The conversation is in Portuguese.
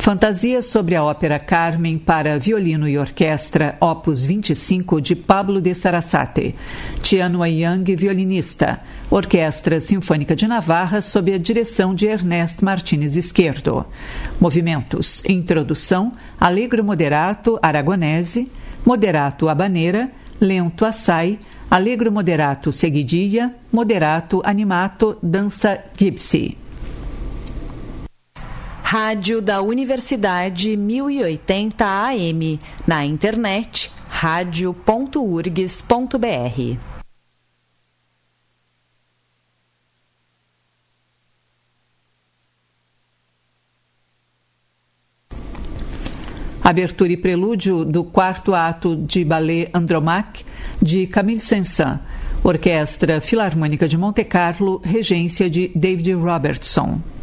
Fantasia sobre a ópera Carmen para violino e orquestra, opus 25, de Pablo de Sarasate. Tianua Yang, violinista. Orquestra Sinfônica de Navarra, sob a direção de Ernest Martínez Izquierdo. Movimentos: introdução, allegro moderato aragonese, moderato habanera, lento assai, allegro moderato seguidilla, moderato animato, dança gypsy. Rádio da Universidade 1080 AM, na internet radio.urgs.br. Abertura e prelúdio do quarto ato de ballet Andromaque, de Camille Saint-Saëns. Orquestra Filarmônica de Monte Carlo, regência de David Robertson.